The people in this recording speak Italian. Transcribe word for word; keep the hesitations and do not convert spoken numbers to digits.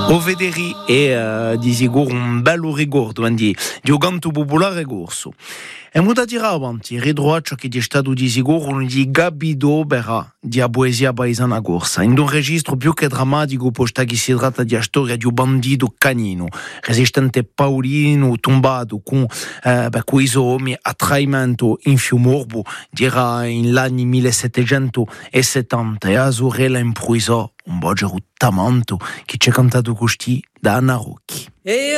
O vederi e uh, di sicuro un bello ricordo di un canto popolare corso. E muda dire avanti, ridroaccio che è stato di sicuro un di Gabi d'Opera di poesia paesana corsa, in un registro più che drammatico, posto che si tratta di una storia di un bandito canino, resistente paulino, tombato con eh, per quei uomini a traimento in Fiumorbo, dirà in l'anni millesettecentosettanta, e a sorella improvvisò un bogero tamanto che ci ha cantato così da Anna Rocchi.